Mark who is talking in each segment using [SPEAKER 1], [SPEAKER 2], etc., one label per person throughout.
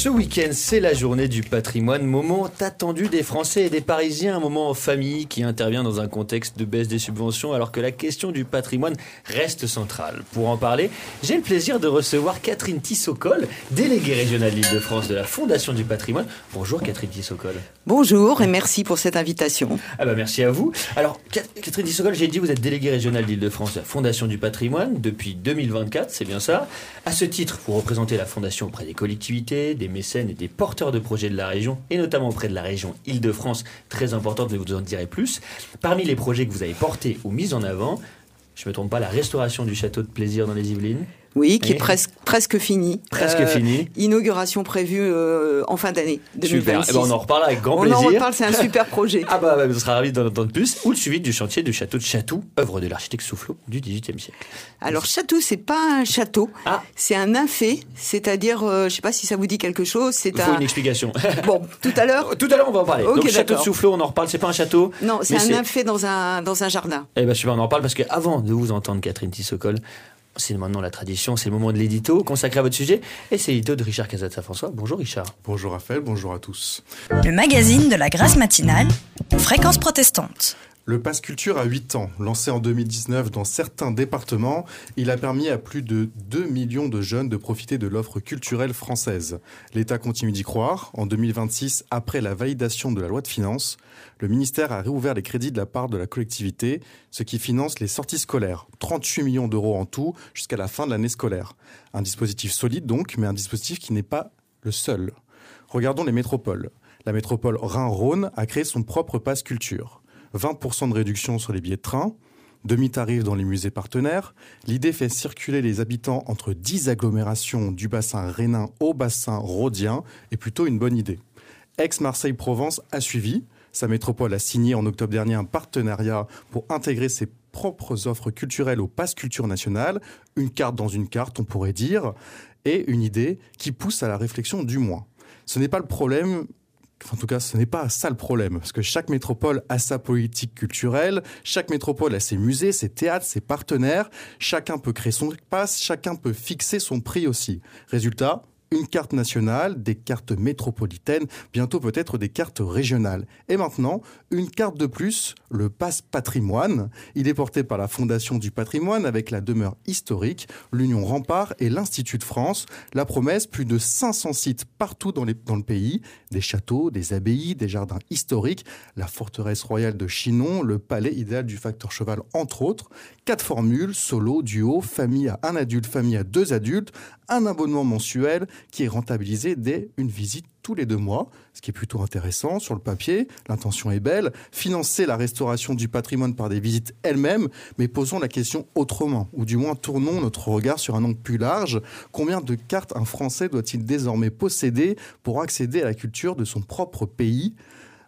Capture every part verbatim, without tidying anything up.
[SPEAKER 1] Ce week-end, c'est la journée du patrimoine, moment attendu des Français et des Parisiens, un moment en famille qui intervient dans un contexte de baisse des subventions alors que la question du patrimoine reste centrale. Pour en parler, j'ai le plaisir de recevoir Catherine Tissot-Coll, déléguée régionale d'Île-de-France de la Fondation du patrimoine. Bonjour Catherine Tissot-Coll.
[SPEAKER 2] Bonjour et merci pour cette invitation.
[SPEAKER 1] Ah bah merci à vous. Alors Catherine Tissot-Coll, j'ai dit vous êtes déléguée régionale d'Île-de-France de la Fondation du patrimoine depuis deux mille vingt-quatre, c'est bien ça. À ce titre, vous représentez la Fondation auprès des collectivités, des mécènes et des porteurs de projets de la région, et notamment auprès de la région Île-de-France, très importante, je vous en dirai plus. Parmi les projets que vous avez portés ou mis en avant, je ne me trompe pas, la restauration du château de Plaisir dans les Yvelines.
[SPEAKER 2] Oui, qui
[SPEAKER 1] et
[SPEAKER 2] est presque, presque fini.
[SPEAKER 1] Presque euh, fini.
[SPEAKER 2] Inauguration prévue euh, en fin d'année deux mille vingt-six.
[SPEAKER 1] Super, eh ben, on en reparle avec grand
[SPEAKER 2] on
[SPEAKER 1] plaisir.
[SPEAKER 2] On en reparle, c'est un super projet.
[SPEAKER 1] Ah bah, bah, on sera ravis d'en entendre plus. Ou le suivi du chantier du château de Chatou, œuvre de l'architecte Soufflot du dix-huitième siècle.
[SPEAKER 2] Alors Chatou, c'est pas un château,
[SPEAKER 1] ah.
[SPEAKER 2] c'est un nymphéa, c'est-à-dire, euh, je ne sais pas si ça vous dit quelque chose. C'est
[SPEAKER 1] Il faut
[SPEAKER 2] un...
[SPEAKER 1] une explication.
[SPEAKER 2] Bon, tout à l'heure.
[SPEAKER 1] Tout à l'heure, on va en parler.
[SPEAKER 2] Okay,
[SPEAKER 1] Donc château
[SPEAKER 2] d'accord.
[SPEAKER 1] de Soufflot, on en reparle. C'est pas un château.
[SPEAKER 2] Non, c'est un nymphéa dans un dans un jardin.
[SPEAKER 1] Eh ben super, on en parle parce que avant de vous entendre, Catherine Tissot-Coll, c'est maintenant la tradition, c'est le moment de l'édito consacré à votre sujet. Et c'est l'édito de Richard Casat-François. Bonjour Richard.
[SPEAKER 3] Bonjour Raphaël, bonjour à tous.
[SPEAKER 4] Le magazine de la Grâce matinale, Fréquence protestante.
[SPEAKER 3] Le Pass Culture a huit ans. Lancé en deux mille dix-neuf dans certains départements, il a permis à plus de deux millions de jeunes de profiter de l'offre culturelle française. L'État continue d'y croire. En deux mille vingt-six, après la validation de la loi de finances, le ministère a réouvert les crédits de la part de la collectivité, ce qui finance les sorties scolaires. trente-huit millions d'euros en tout jusqu'à la fin de l'année scolaire. Un dispositif solide donc, mais un dispositif qui n'est pas le seul. Regardons les métropoles. La métropole Rhin-Rhône a créé son propre Pass Culture. vingt pour cent de réduction sur les billets de train, demi-tarif dans les musées partenaires. L'idée fait circuler les habitants entre dix agglomérations du bassin rhénin au bassin rhodien est plutôt une bonne idée. Aix-Marseille-Provence a suivi. Sa métropole a signé en octobre dernier un partenariat pour intégrer ses propres offres culturelles au Pass Culture national. Une carte dans une carte, on pourrait dire, et une idée qui pousse à la réflexion du moins. Ce n'est pas le problème... En tout cas, ce n'est pas ça le problème, parce que chaque métropole a sa politique culturelle, chaque métropole a ses musées, ses théâtres, ses partenaires, chacun peut créer son pass, chacun peut fixer son prix aussi. Résultat, une carte nationale, des cartes métropolitaines, bientôt peut-être des cartes régionales. Et maintenant, une carte de plus, le Pass Patrimoine. Il est porté par la Fondation du patrimoine avec la demeure historique, l'Union Rempart et l'Institut de France. La promesse, plus de cinq cents sites partout dans, les, dans le pays, des châteaux, des abbayes, des jardins historiques, la forteresse royale de Chinon, le palais idéal du facteur cheval, entre autres. Quatre formules, solo, duo, famille à un adulte, famille à deux adultes, un abonnement mensuel qui est rentabilisé dès une visite tous les deux mois, ce qui est plutôt intéressant sur le papier. L'intention est belle, financer la restauration du patrimoine par des visites elles-mêmes, mais posons la question autrement, ou du moins tournons notre regard sur un angle plus large. Combien de cartes un Français doit-il désormais posséder pour accéder à la culture de son propre pays ?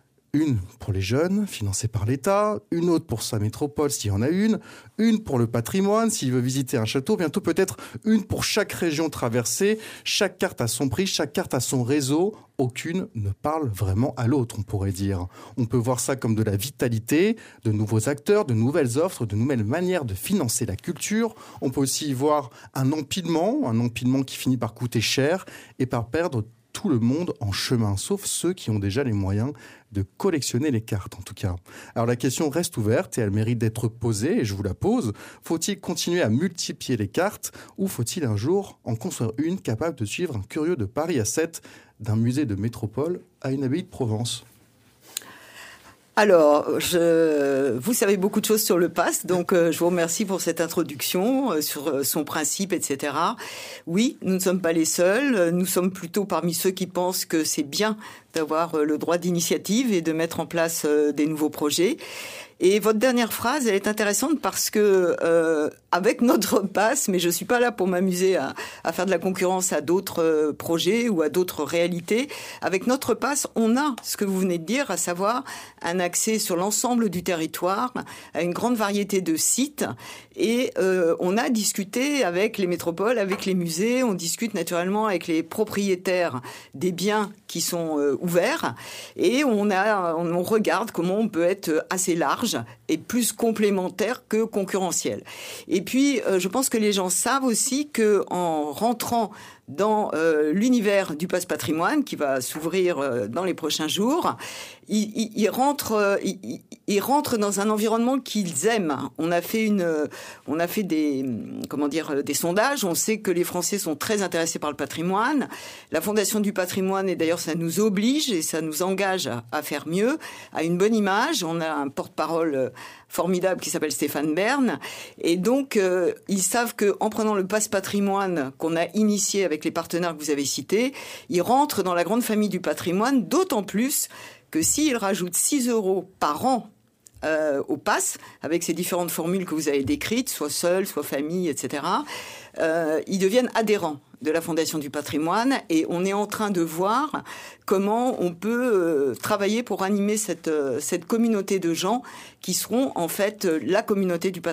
[SPEAKER 3] Une pour les jeunes, financée par l'État, une autre pour sa métropole s'il y en a une, une pour le patrimoine s'il veut visiter un château, bientôt peut-être une pour chaque région traversée. Chaque carte a son prix, chaque carte a son réseau. Aucune ne parle vraiment à l'autre, on pourrait dire. On peut voir ça comme de la vitalité, de nouveaux acteurs, de nouvelles offres, de nouvelles manières de financer la culture. On peut aussi y voir un empilement, un empilement qui finit par coûter cher et par perdre tout le monde en chemin, sauf ceux qui ont déjà les moyens de collectionner les cartes, en tout cas. Alors la question reste ouverte et elle mérite d'être posée, et je vous la pose. Faut-il continuer à multiplier les cartes ou faut-il un jour en construire une capable de suivre un curieux de Paris à sept, d'un musée de métropole à une abbaye de Provence ?
[SPEAKER 2] Alors, je, vous savez beaucoup de choses sur le pass, donc euh, je vous remercie pour cette introduction, euh, sur euh, son principe, et cetera. Oui, nous ne sommes pas les seuls, nous sommes plutôt parmi ceux qui pensent que c'est bien d'avoir euh, le droit d'initiative et de mettre en place euh, des nouveaux projets. Et votre dernière phrase, elle est intéressante parce que euh, avec notre pass, mais je suis pas là pour m'amuser à, à faire de la concurrence à d'autres euh, projets ou à d'autres réalités. Avec notre pass, on a ce que vous venez de dire, à savoir un accès sur l'ensemble du territoire à une grande variété de sites. Et euh, on a discuté avec les métropoles, avec les musées, on discute naturellement avec les propriétaires des biens qui sont euh, ouverts, et on a, on, on regarde comment on peut être assez large et plus complémentaire que concurrentiel. Et puis, euh, je pense que les gens savent aussi que en rentrant dans euh, l'univers du Pass Patrimoine qui va s'ouvrir euh, dans les prochains jours. Ils, ils, ils rentrent, euh, ils, ils rentrent dans un environnement qu'ils aiment. On a fait une, on a fait des, comment dire, des sondages. On sait que les Français sont très intéressés par le patrimoine. La Fondation du Patrimoine, et d'ailleurs ça nous oblige et ça nous engage à, à faire mieux, à une bonne image. On a un porte-parole formidable qui s'appelle Stéphane Bern. Et donc, euh, ils savent qu'en prenant le Pass Patrimoine qu'on a initié avec les partenaires que vous avez cités, ils rentrent dans la grande famille du patrimoine, d'autant plus que s'ils rajoutent six euros par an euh, au Pass, avec ces différentes formules que vous avez décrites, soit seul, soit famille, et cetera, euh, ils deviennent adhérents de la Fondation du Patrimoine et on est en train de voir comment on peut euh, travailler pour animer cette, euh, cette communauté de gens qui seront en fait euh, la communauté du patrimoine.